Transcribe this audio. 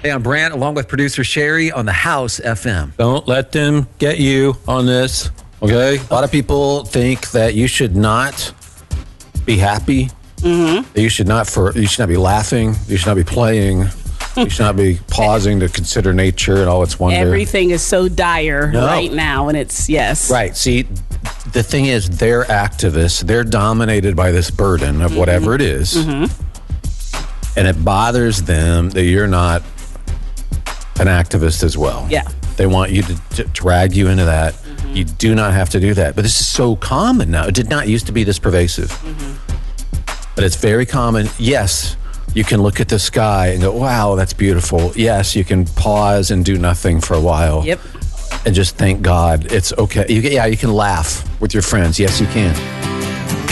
Hey, I'm Brant, along with producer Sherry on the House FM. Don't let them get you on this, okay? A lot of people think that you should not be happy. That you should not be laughing. You should not be playing. You should not be pausing to consider nature and all its wonder. Everything is so dire right now, and it's, yes. Right. See, the thing is, they're activists. They're dominated by this burden of whatever it is. And it bothers them that you're not an activist as well. Yeah. They want you to drag you into that. You do not have to do that. But this is so common now. It did not used to be this pervasive. But it's very common. Yes, you can look at the sky and go, wow, that's beautiful. Yes, you can pause and do nothing for a while. Yep. And just thank God. It's okay. You can laugh with your friends. Yes, you can.